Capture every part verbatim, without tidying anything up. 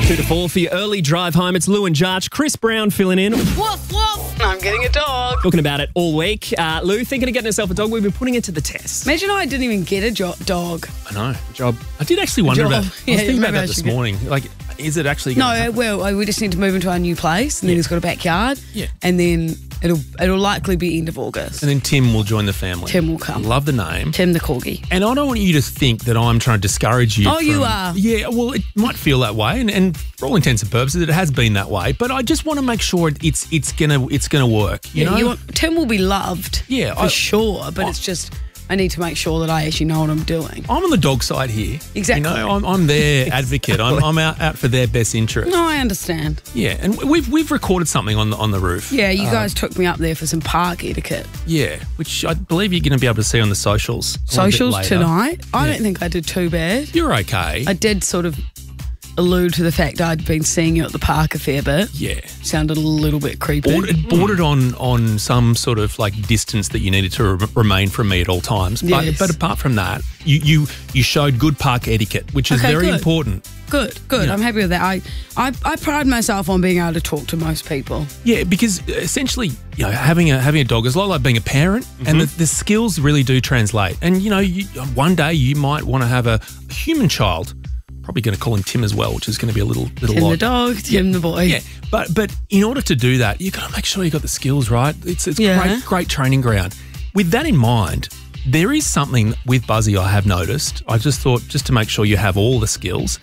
Two to four for your early drive home. It's Lou and Jarch. Chris Brown filling in. Woof, woof. I'm getting a dog. Talking about it all week. Uh, Lou, thinking of getting herself a dog. We've been putting it to the test. Imagine I didn't even get a jo- dog. I know. Job. I did actually wonder Job. about. I Yeah, was thinking about maybe I that this should get- morning. Like, is it actually? No, Gonna happen? well, we just need to move into our new place, and then Yeah. he's got a backyard. Yeah. And then it'll it'll likely be end of August. And then Tim will join the family. Tim will come. Love the name. Tim the corgi. And I don't want you to think that I'm trying to discourage you. Oh, you from- are. Yeah, well, it might feel that way, and, and for all intents and purposes, it has been that way. But I just want to make sure it's it's gonna it's gonna work. You Yeah, know, you want, Tim will be loved. Yeah, for I- sure. But I- it's just I need to make sure that I actually know what I'm doing. I'm on the dog side here. Exactly. You know, I'm, I'm their advocate. I'm, I'm out, out for their best interest. No, I understand. Yeah, and we've we've recorded something on the on the roof. Yeah, you Um, guys took me up there for some park etiquette. Yeah, which I believe you're going to be able to see on the socials. a little bit Socials later. tonight. I Yeah. don't think I did too bad. You're okay. I did sort of allude to the fact I'd been seeing you at the park a fair bit. yeah. Sounded a little bit creepy. Bordered, bordered on on some sort of like distance that you needed to re- remain from me at all times. But, Yes. but apart from that, you, you you showed good park etiquette, which is Okay, very good. important. Good, good. Yeah. I'm happy with that. I, I, I pride myself on being able to talk to most people. Yeah, because essentially, you know, having a having a dog is a lot like being a parent, and the, the skills really do translate. And you know, you, one day you might want to have a, a human child. Probably going to call him Tim as well, which is going to be a little little Tim odd. the dog, Tim the boy. Yeah, but but in order to do that, you got to make sure you got the skills right. It's it's Yeah. great great training ground. With that in mind, there is something with Buzzy I have noticed. I just thought just to make sure you have all the skills.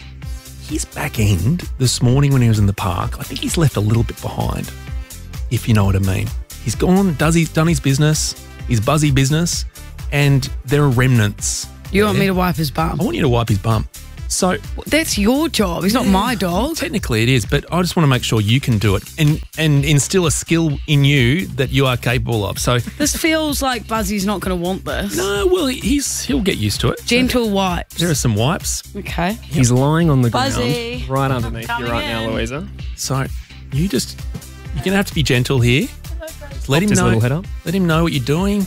His back end this morning when he was in the park, I think he's left a little bit behind, if you know what I mean. He's gone, does he's done his business, his Buzzy business, and there are remnants. You want there. me to wipe his bum? I want you to wipe his bum. So That's your job. He's not my dog. technically it is, but I just want to make sure you can do it and and instill a skill in you that you are capable of. So This feels like Buzzy's not going to want this. no, well he's he'll get used to it. Gentle wipes. There are some wipes. Okay. He's lying on the Buzzy. ground right underneath you Coming right now, in. Louisa. So you just you're gonna have to be gentle here. Just let him His know. little head up. Let him know what you're doing.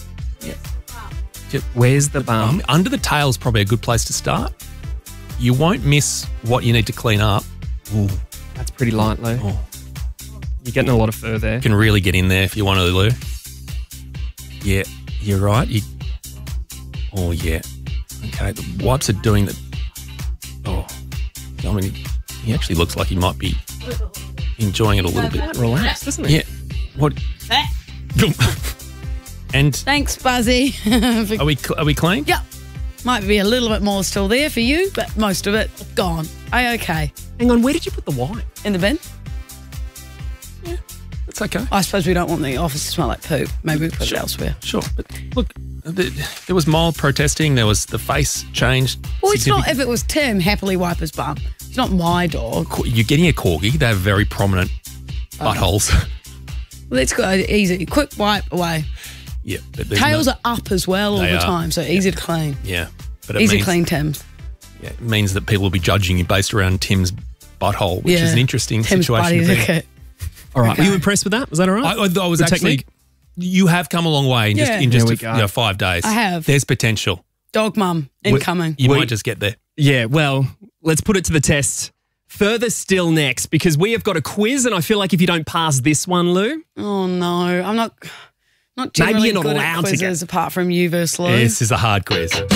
Where's the bum? Um, under the tail's probably a good place to start. You won't miss what you need to clean up. Ooh, That's pretty light, Lou. oh, You're getting a lot of fur there. you can really get in there if you want to, Lou. Yeah, you're right. You, oh, yeah. Okay, the wipes are doing the. Oh, I mean, he actually looks like he might be enjoying it a little bit. Relaxed, doesn't he? Yeah. What? And Thanks, Buzzy. are we cl- are we clean? Yeah. Might be a little bit more still there for you, but most of it gone. A-okay. Hang on, where did you put the wipe? In the bin? It's okay. I suppose we don't want the office to smell like poop. Maybe we put Sure. it elsewhere. Sure, but look, the, there was mild protesting. There was the face changed. Well, it's not significant- if it was Tim, happily wipe his bum. It's not my dog. Co- You're getting a corgi. They have very prominent buttholes. Well, let's go easy. Quick wipe away. Yeah, but there's Tails no- are up as well all They the are. time, so easy to clean. yeah, but it Easy means, to clean Tim's. Yeah, it means that people will be judging you based around Tim's butthole, which Yeah. is an interesting Tim's situation. body to be in. etiquette. All right. Okay. Are you impressed with that? Was that all right? I, I, I was The actually. technique? You have come a long way in just Yeah. in just There we a, go. you know, five days. I have. There's potential. Dog mum incoming. You We- might just get there. Yeah, well, let's put it to the test. Further still next, because we have got a quiz, and I feel like if you don't pass this one, Lou, Oh no, I'm not. Not Maybe generally you're not good allowed at to get- quizzes apart from you versus Lou. This is a hard quiz.